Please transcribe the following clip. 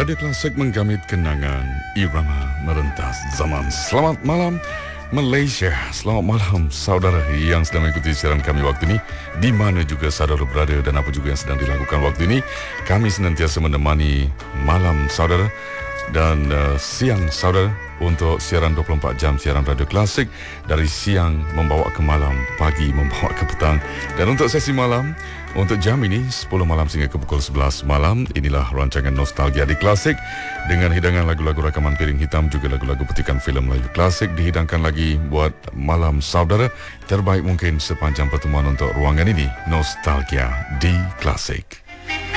Radio Klasik menggamit kenangan irama merentas zaman. Selamat malam Malaysia, selamat malam saudara yang sedang mengikuti siaran kami waktu ini, di mana juga saudara berada dan apa juga yang sedang dilakukan waktu ini. Kami senantiasa menemani malam saudara dan siang saudara untuk siaran 24 jam siaran Radio Klasik, dari siang membawa ke malam, pagi membawa ke petang. Dan untuk sesi malam, untuk jam ini 10 malam sehingga ke pukul 11 malam, inilah rancangan Nostalgia di Klasik dengan hidangan lagu-lagu rakaman piring hitam, juga lagu-lagu petikan filem live klasik dihidangkan lagi buat malam saudara terbaik mungkin sepanjang pertemuan untuk ruangan ini, Nostalgia di Klasik.